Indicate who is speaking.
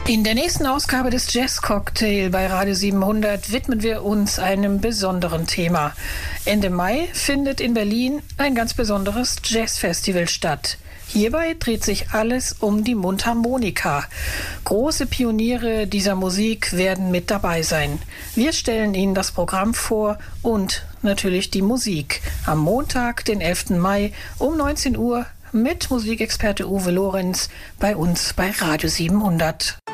Speaker 1: In der nächsten Ausgabe des Jazz Cocktail bei Radio 700 widmen wir uns einem besonderen Thema. Ende Mai findet in Berlin ein ganz besonderes Jazzfestival statt. Hierbei dreht sich alles um die Mundharmonika. Große Pioniere dieser Musik werden mit dabei sein. Wir stellen Ihnen das Programm vor und natürlich die Musik. Am Montag, den 11. Mai um 19 Uhr mit Musikexperte Uwe Lorenz bei uns bei Radio 700.